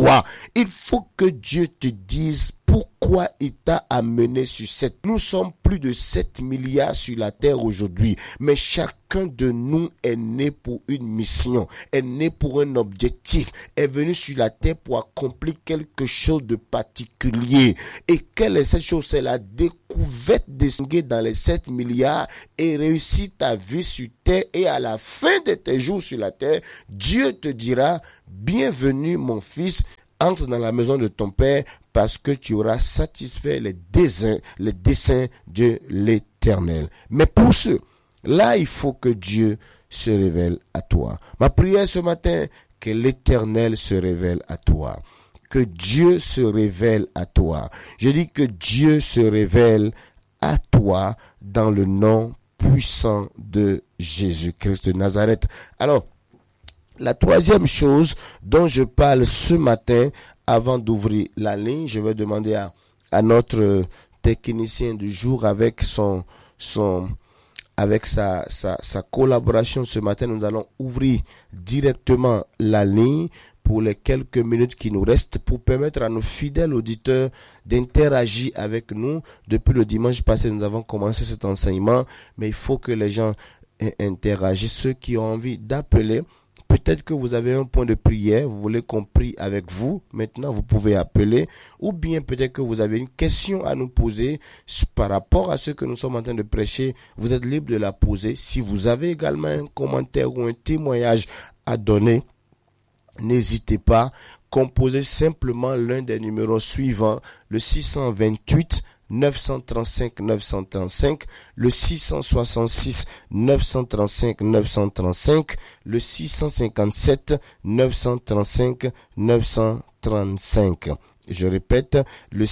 toi. Il faut que Dieu te dise pourquoi il t'a amené sur cette. Nous sommes plus de 7 milliards sur la terre aujourd'hui, mais chacun de nous est né pour une mission, est né pour un objectif, est venu sur la terre pour accomplir quelque chose de particulier. Et quelle est cette chose? C'est la découverte de dans les 7 milliards et réussir ta vie sur terre, et à la fin de tes jours sur la terre, Dieu te dira: bienvenue mon fils, entre dans la maison de ton père, parce que tu auras satisfait les desseins de l'Éternel. Mais pour ce, là, il faut que Dieu se révèle à toi. Ma prière ce matin, que l'Éternel se révèle à toi. Que Dieu se révèle à toi. Je dis que Dieu se révèle à toi dans le nom puissant de Jésus-Christ de Nazareth. Alors, la troisième chose dont je parle ce matin, avant d'ouvrir la ligne, je vais demander à notre technicien du jour avec sa collaboration ce matin. Nous allons ouvrir directement la ligne pour les quelques minutes qui nous restent, pour permettre à nos fidèles auditeurs d'interagir avec nous. Depuis le dimanche passé, nous avons commencé cet enseignement, mais il faut que les gens interagissent. Ceux qui ont envie d'appeler, peut-être que vous avez un point de prière, vous voulez qu'on prie avec vous, maintenant vous pouvez appeler, ou bien peut-être que vous avez une question à nous poser par rapport à ce que nous sommes en train de prêcher, vous êtes libre de la poser. Si vous avez également un commentaire ou un témoignage à donner, n'hésitez pas, composez simplement l'un des numéros suivants, le 628 935 935, le 666 935 935, le 657 935 935. Je répète, le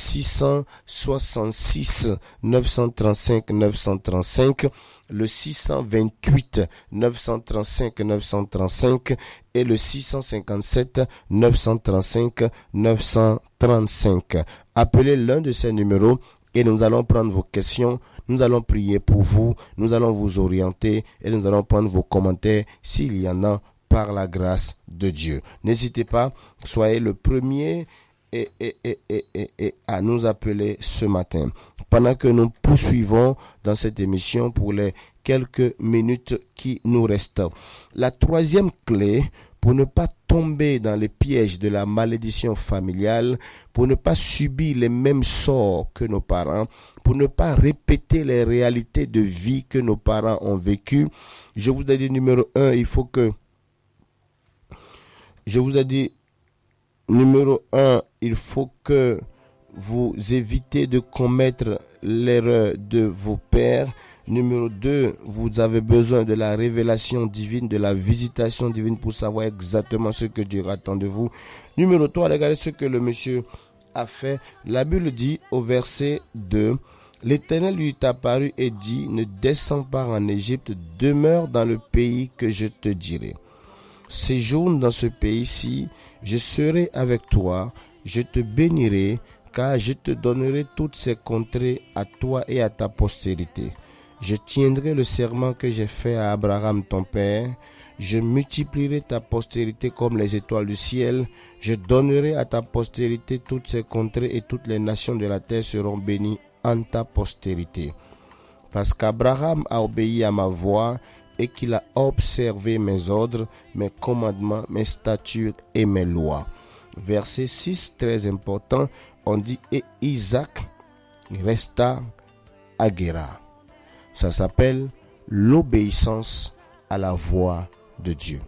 666 935 935, le 628 935 935 et le 657 935 935. Appelez l'un de ces numéros et nous allons prendre vos questions, nous allons prier pour vous, nous allons vous orienter et nous allons prendre vos commentaires s'il y en a, par la grâce de Dieu. N'hésitez pas, soyez le premier et à nous appeler ce matin. Pendant que nous poursuivons dans cette émission pour les quelques minutes qui nous restent. La troisième clé pour ne pas tomber dans les pièges de la malédiction familiale, pour ne pas subir les mêmes sorts que nos parents, pour ne pas répéter les réalités de vie que nos parents ont vécues. Je vous ai dit numéro 1, il faut que vous évitez de commettre l'erreur de vos pères. Numéro 2, vous avez besoin de la révélation divine, de la visitation divine pour savoir exactement ce que Dieu attend de vous. Numéro 3, regardez ce que le monsieur a fait. La Bible dit au verset 2, l'Éternel lui est apparu et dit: ne descends pas en Égypte, demeure dans le pays que je te dirai. Séjourne dans ce pays-ci, je serai avec toi, je te bénirai, car je te donnerai toutes ces contrées à toi et à ta postérité. Je tiendrai le serment que j'ai fait à Abraham ton père. Je multiplierai ta postérité comme les étoiles du ciel. Je donnerai à ta postérité toutes ces contrées et toutes les nations de la terre seront bénies en ta postérité. Parce qu'Abraham a obéi à ma voix et qu'il a observé mes ordres, mes commandements, mes statuts et mes lois. Verset 6, très important, on dit: et Isaac resta à Guérar. Ça s'appelle l'obéissance à la voix de Dieu.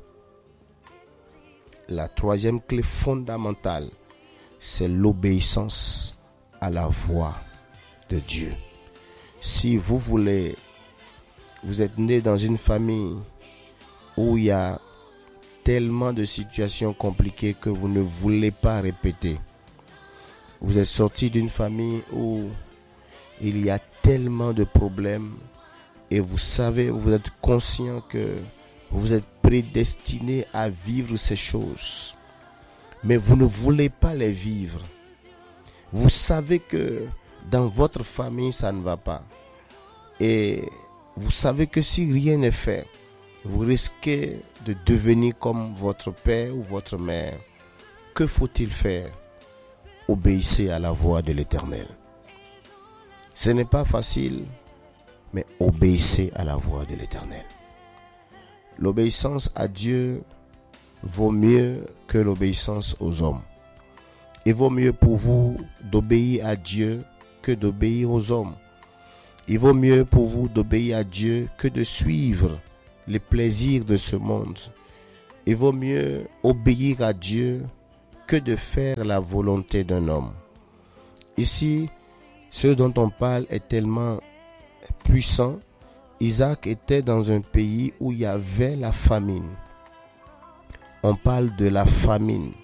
La troisième clé fondamentale, c'est l'obéissance à la voix de Dieu. Si vous êtes né dans une famille où il y a tellement de situations compliquées que vous ne voulez pas répéter. Vous êtes sorti d'une famille où il y a tellement de problèmes et vous savez, vous êtes conscient que vous êtes prédestiné à vivre ces choses. Mais vous ne voulez pas les vivre. Vous savez que dans votre famille, ça ne va pas. Et vous savez que si rien n'est fait, vous risquez de devenir comme votre père ou votre mère. que faut-il faire? Obéissez à la voix de l'Éternel. Ce n'est pas facile, mais obéissez à la voix de l'Éternel. L'obéissance à Dieu vaut mieux que l'obéissance aux hommes. Il vaut mieux pour vous d'obéir à Dieu que d'obéir aux hommes. Il vaut mieux pour vous d'obéir à Dieu que de suivre les plaisirs de ce monde. Il vaut mieux obéir à Dieu que de faire la volonté d'un homme. Ici, ce dont on parle est tellement puissant. Isaac était dans un pays où il y avait la famine. On parle de la famine.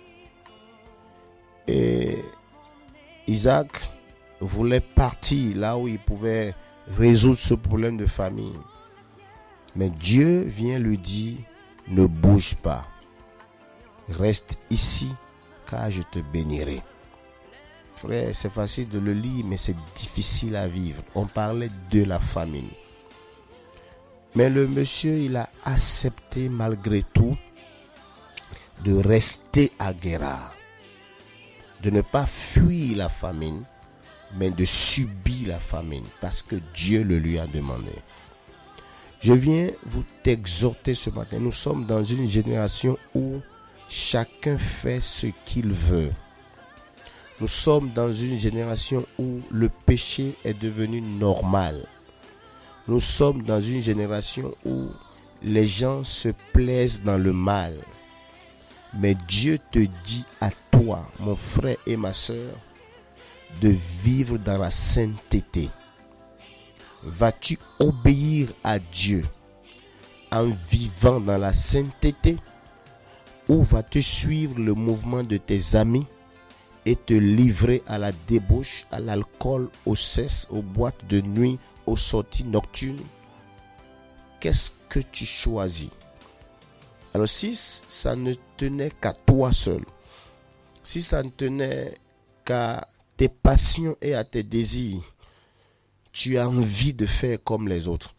Et Isaac voulait partir là où il pouvait résoudre ce problème de famine. Mais Dieu vient lui dire, ne bouge pas. Reste ici, car je te bénirai. Frère, c'est facile de le lire, mais c'est difficile à vivre. On parlait de la famine. Mais le monsieur, il a accepté malgré tout de rester à Guérar. De ne pas fuir la famine, mais de subir la famine, parce que Dieu le lui a demandé. Je viens vous t'exhorter ce matin. Nous sommes dans une génération où chacun fait ce qu'il veut. Nous sommes dans une génération où le péché est devenu normal. Nous sommes dans une génération où les gens se plaisent dans le mal. Mais Dieu te dit à toi, mon frère et ma sœur, de vivre dans la sainteté. Vas-tu obéir à Dieu en vivant dans la sainteté, ou vas-tu suivre le mouvement de tes amis et te livrer à la débauche, à l'alcool, au sexe, aux boîtes de nuit, aux sorties nocturnes? Qu'est-ce que tu choisis? Alors si ça ne tenait qu'à toi seul, si ça ne tenait qu'à tes passions et à tes désirs, tu as envie de faire comme les autres.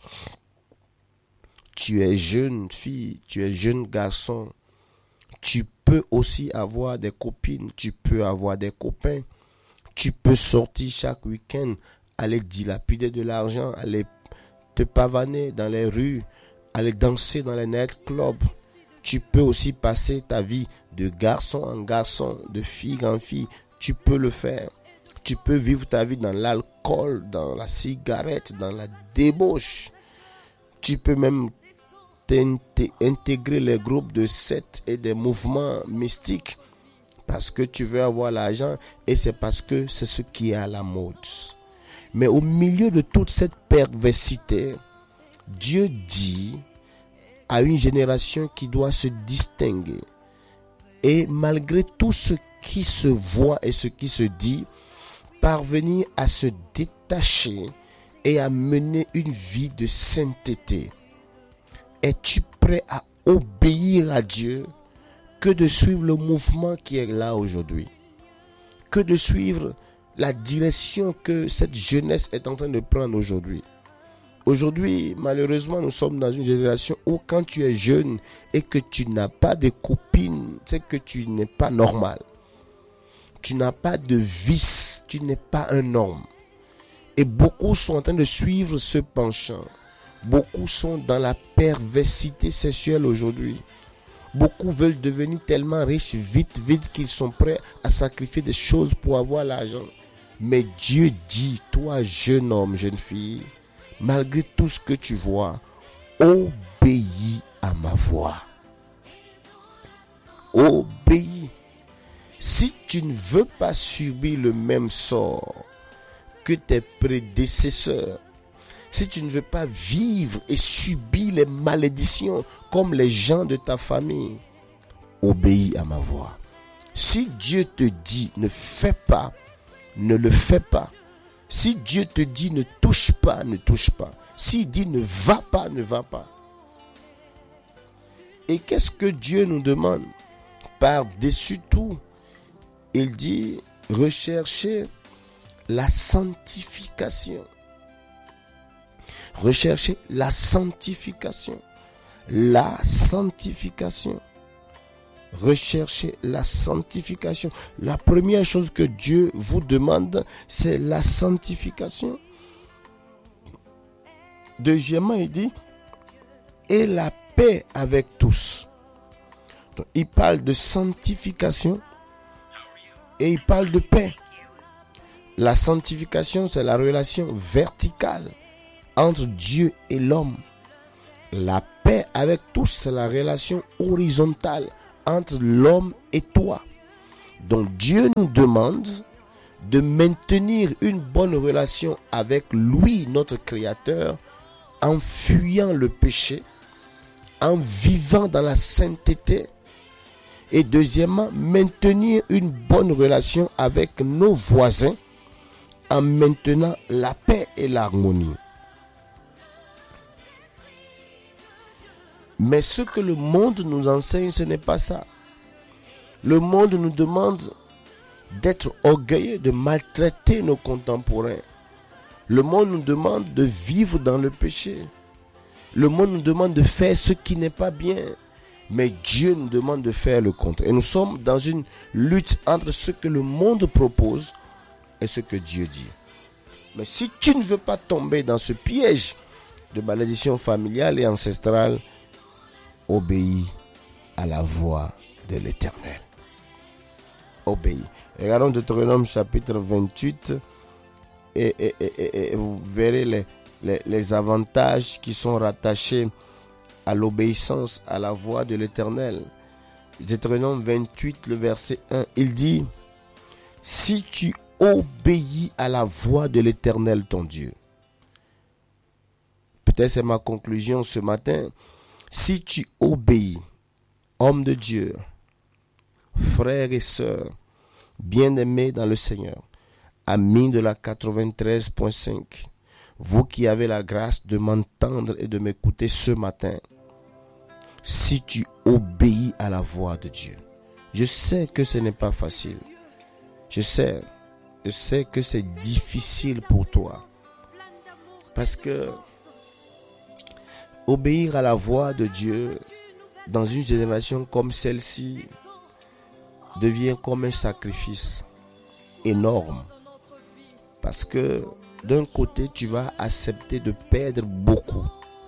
Tu es jeune fille, tu es jeune garçon, tu peux aussi avoir des copines, tu peux avoir des copains, tu peux sortir chaque week-end, aller dilapider de l'argent, aller te pavaner dans les rues, aller danser dans les nightclubs. Tu peux aussi passer ta vie de garçon en garçon, de fille en fille. Tu peux le faire. Tu peux vivre ta vie dans l'alcool, dans la cigarette, dans la débauche. Tu peux même intégrer les groupes de sectes et des mouvements mystiques parce que tu veux avoir l'argent et c'est parce que c'est ce qui est à la mode. Mais au milieu de toute cette perversité, Dieu dit à une génération qui doit se distinguer. Et malgré tout ce qui se voit et ce qui se dit, parvenir à se détacher et à mener une vie de sainteté. Es-tu prêt à obéir à Dieu que de suivre le mouvement qui est là aujourd'hui? Que de suivre la direction que cette jeunesse est en train de prendre aujourd'hui? Aujourd'hui, malheureusement, nous sommes dans une génération où quand tu es jeune et que tu n'as pas de copine, c'est que tu n'es pas normal. Tu n'as pas de vice, tu n'es pas un homme. Et beaucoup sont en train de suivre ce penchant. Beaucoup sont dans la perversité sexuelle aujourd'hui. Beaucoup veulent devenir tellement riches vite qu'ils sont prêts à sacrifier des choses pour avoir l'argent. Mais Dieu dit, toi jeune homme, jeune fille, malgré tout ce que tu vois, obéis à ma voix. Obéis. Si tu ne veux pas subir le même sort que tes prédécesseurs, si tu ne veux pas vivre et subir les malédictions comme les gens de ta famille, obéis à ma voix. Si Dieu te dit ne fais pas, ne le fais pas. Si Dieu te dit ne touche pas, ne touche pas. S'il dit ne va pas, ne va pas. Et qu'est-ce que Dieu nous demande? Par-dessus tout, il dit recherchez la sanctification. Recherchez la sanctification. La sanctification. Recherchez la sanctification. La première chose que Dieu vous demande, c'est la sanctification. Deuxièmement, il dit, et la paix avec tous. Donc, il parle de sanctification et il parle de paix. La sanctification, c'est la relation verticale entre Dieu et l'homme. La paix avec tous, c'est la relation horizontale entre l'homme et toi. Donc Dieu nous demande de maintenir une bonne relation avec lui, notre Créateur, en fuyant le péché, en vivant dans la sainteté. Et deuxièmement, maintenir une bonne relation avec nos voisins en maintenant la paix et l'harmonie. Mais ce que le monde nous enseigne, ce n'est pas ça. Le monde nous demande d'être orgueilleux, de maltraiter nos contemporains. Le monde nous demande de vivre dans le péché. Le monde nous demande de faire ce qui n'est pas bien. Mais Dieu nous demande de faire le contraire. Et nous sommes dans une lutte entre ce que le monde propose et ce que Dieu dit. Mais si tu ne veux pas tomber dans ce piège de malédiction familiale et ancestrale, obéis à la voix de l'Éternel. Obéis. Regardons Deutéronome chapitre 28 et vous verrez les avantages qui sont rattachés à l'obéissance à la voix de l'Éternel. Deutéronome 28, le verset 1, il dit, si tu obéis à la voix de l'Éternel ton Dieu. Peut-être c'est ma conclusion ce matin. Si tu obéis, homme de Dieu, frères et sœurs, bien-aimés dans le Seigneur, amis de la 93.5, vous qui avez la grâce de m'entendre et de m'écouter ce matin, si tu obéis à la voix de Dieu, je sais que ce n'est pas facile. Je sais que c'est difficile pour toi. Parce que obéir à la voix de Dieu dans une génération comme celle-ci devient comme un sacrifice énorme. Parce que d'un côté, tu vas accepter de perdre beaucoup.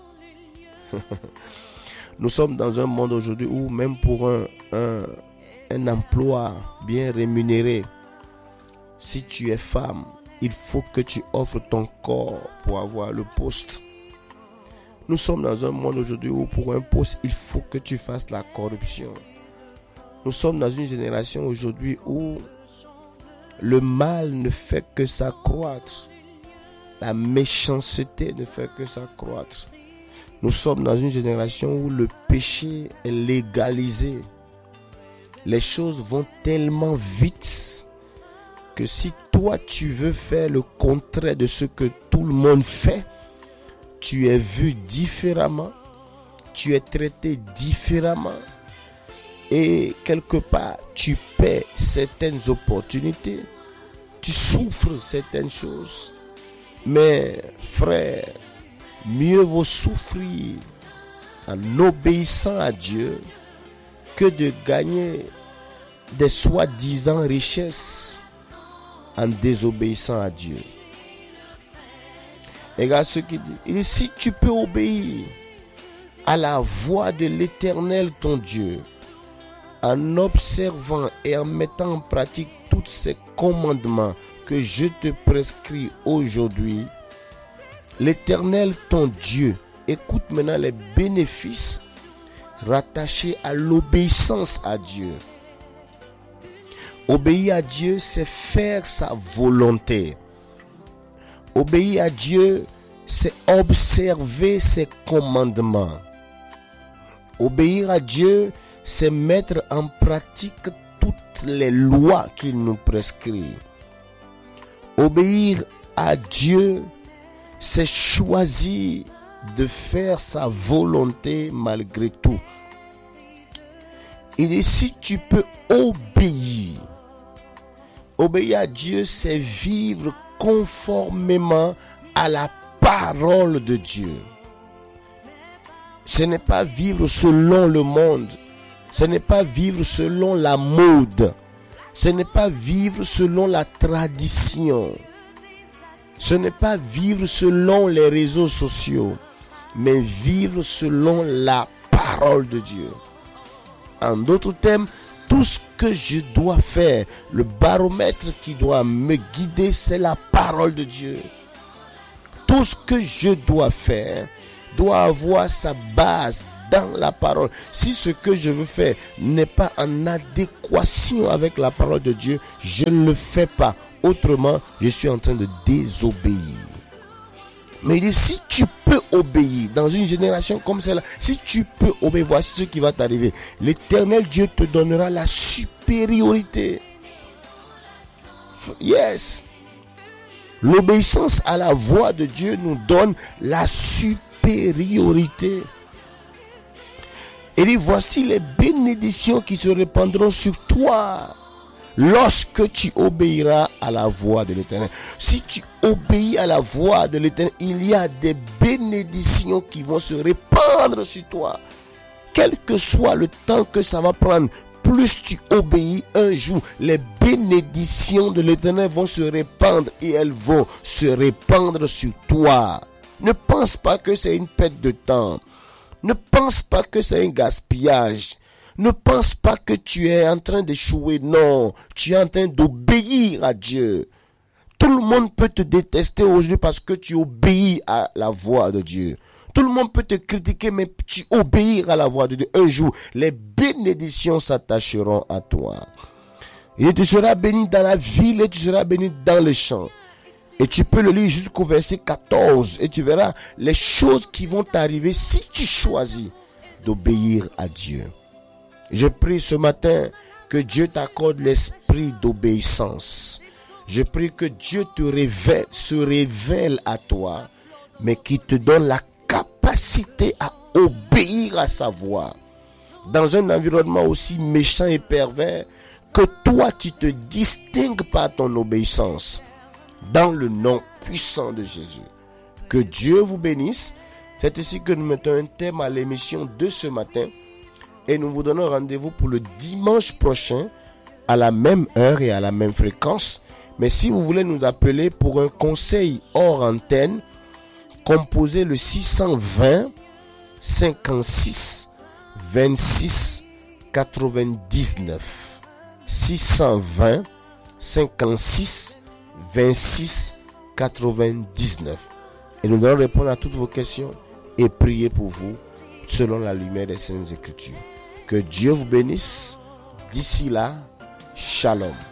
Nous sommes dans un monde aujourd'hui où même pour un emploi bien rémunéré, si tu es femme, il faut que tu offres ton corps pour avoir le poste. Nous sommes dans un monde aujourd'hui où pour un poste, il faut que tu fasses la corruption. Nous sommes dans une génération aujourd'hui où le mal ne fait que s'accroître. La méchanceté ne fait que s'accroître. Nous sommes dans une génération où le péché est légalisé. Les choses vont tellement vite que si toi tu veux faire le contraire de ce que tout le monde fait, tu es vu différemment, tu es traité différemment et quelque part tu paies certaines opportunités, tu souffres certaines choses. Mais frère, mieux vaut souffrir en obéissant à Dieu que de gagner des soi-disant richesses en désobéissant à Dieu. Regarde ce qu'il dit. Il dit, si tu peux obéir à la voix de l'Éternel ton Dieu, en observant et en mettant en pratique tous ces commandements que je te prescris aujourd'hui, l'Éternel ton Dieu, écoute maintenant les bénéfices rattachés à l'obéissance à Dieu. Obéir à Dieu, c'est faire sa volonté. Obéir à Dieu, c'est observer ses commandements. Obéir à Dieu, c'est mettre en pratique toutes les lois qu'il nous prescrit. Obéir à Dieu, c'est choisir de faire sa volonté malgré tout. Il dit, si tu peux obéir à Dieu, c'est vivre conformément à la parole de Dieu. Ce n'est pas vivre selon le monde, Ce n'est pas vivre selon la mode. Ce n'est pas vivre selon la tradition. Ce n'est pas vivre selon les réseaux sociaux, mais vivre selon la parole de Dieu. En d'autres termes, tout ce que je dois faire, le baromètre qui doit me guider, c'est la parole de Dieu. Tout ce que je dois faire doit avoir sa base dans la parole. Si ce que je veux faire n'est pas en adéquation avec la parole de Dieu, je ne le fais pas. Autrement, je suis en train de désobéir. Mais il dit, si tu peux obéir dans une génération comme celle-là, si tu peux obéir, voici ce qui va t'arriver. L'Éternel Dieu te donnera la supériorité. Yes. L'obéissance à la voix de Dieu nous donne la supériorité. Il dit, voici les bénédictions qui se répandront sur toi lorsque tu obéiras à la voix de l'Éternel. Si tu obéis à la voix de l'Éternel, il y a des bénédictions qui vont se répandre sur toi. Quel que soit le temps que ça va prendre, plus tu obéis, un jour, les bénédictions de l'Éternel vont se répandre et elles vont se répandre sur toi. Ne pense pas que c'est une perte de temps. Ne pense pas que c'est un gaspillage. Ne pense pas que tu es en train d'échouer. Non, tu es en train d'obéir à Dieu. Tout le monde peut te détester aujourd'hui parce que tu obéis à la voix de Dieu. Tout le monde peut te critiquer, mais tu obéis à la voix de Dieu. Un jour, les bénédictions s'attacheront à toi. Et tu seras béni dans la ville et tu seras béni dans le champ. Et tu peux le lire jusqu'au verset 14. Et tu verras les choses qui vont t'arriver si tu choisis d'obéir à Dieu. Je prie ce matin que Dieu t'accorde l'esprit d'obéissance. Je prie que Dieu se révèle à toi, mais qu'il te donne la capacité à obéir à sa voix. Dans un environnement aussi méchant et pervers, que toi tu te distingues par ton obéissance. Dans le nom puissant de Jésus. Que Dieu vous bénisse. C'est ici que nous mettons un thème à l'émission de ce matin. Et nous vous donnons rendez-vous pour le dimanche prochain à la même heure et à la même fréquence. Mais si vous voulez nous appeler pour un conseil hors antenne, composez le 620 56 26 99. 620 56 26 99. Et nous allons répondre à toutes vos questions et prier pour vous selon la lumière des Saintes Écritures. Que Dieu vous bénisse. D'ici là, shalom.